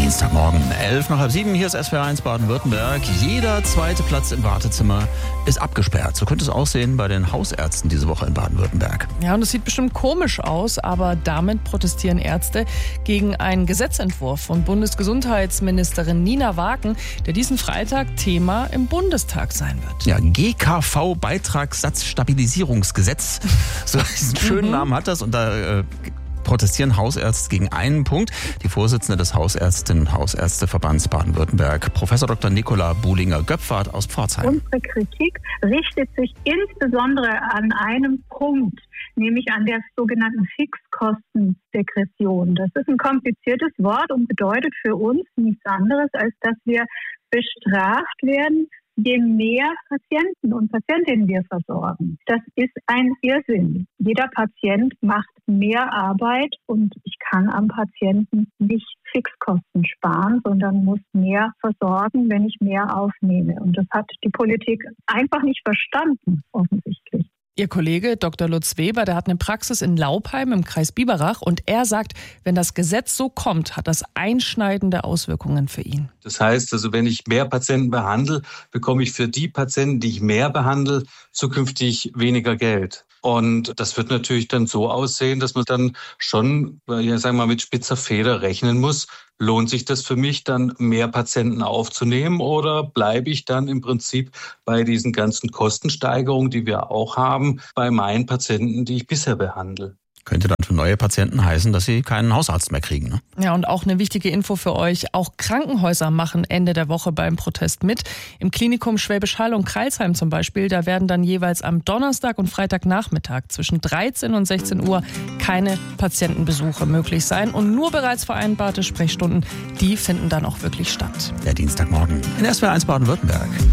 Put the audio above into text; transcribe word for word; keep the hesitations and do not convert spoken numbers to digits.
Dienstagmorgen, elf nach halb sieben, hier ist S W R eins Baden-Württemberg. Jeder zweite Platz im Wartezimmer ist abgesperrt. So könnte es aussehen bei den Hausärzten diese Woche in Baden-Württemberg. Ja, und es sieht bestimmt komisch aus, aber damit protestieren Ärzte gegen einen Gesetzentwurf von Bundesgesundheitsministerin Nina Wagen, der diesen Freitag Thema im Bundestag sein wird. Ja, G K V-Beitragssatzstabilisierungsgesetz, so diesen schönen Namen hat das, und da äh, protestieren Hausärzte gegen einen Punkt. Die Vorsitzende des Hausärztinnen- und Hausärzteverbands Baden-Württemberg, Professor Doktor Nicola Buhlinger-Göpfert aus Pforzheim. Unsere Kritik richtet sich insbesondere an einem Punkt, nämlich an der sogenannten Fixkostendegression. Das ist ein kompliziertes Wort und bedeutet für uns nichts anderes, als dass wir bestraft werden, je mehr Patienten und Patientinnen wir versorgen. Das ist ein Irrsinn. Jeder Patient macht mehr Arbeit und ich kann am Patienten nicht Fixkosten sparen, sondern muss mehr versorgen, wenn ich mehr aufnehme. Und das hat die Politik einfach nicht verstanden, offensichtlich. Ihr Kollege Doktor Lutz Weber, der hat eine Praxis in Laupheim im Kreis Biberach, und er sagt, wenn das Gesetz so kommt, hat das einschneidende Auswirkungen für ihn. Das heißt also, wenn ich mehr Patienten behandle, bekomme ich für die Patienten, die ich mehr behandle, zukünftig weniger Geld. Und das wird natürlich dann so aussehen, dass man dann schon, ja, sagen wir mal, mit spitzer Feder rechnen muss. Lohnt sich das für mich, dann mehr Patienten aufzunehmen, oder bleibe ich dann im Prinzip bei diesen ganzen Kostensteigerungen, die wir auch haben, bei meinen Patienten, die ich bisher behandle? Könnte dann für neue Patienten heißen, dass sie keinen Hausarzt mehr kriegen, ne? Ja, und auch eine wichtige Info für euch. Auch Krankenhäuser machen Ende der Woche beim Protest mit. Im Klinikum Schwäbisch Hall und Crailsheim zum Beispiel, da werden dann jeweils am Donnerstag und Freitagnachmittag zwischen dreizehn und sechzehn Uhr keine Patientenbesuche möglich sein. Und nur bereits vereinbarte Sprechstunden, die finden dann auch wirklich statt. Der Dienstagmorgen in S W R eins Baden-Württemberg.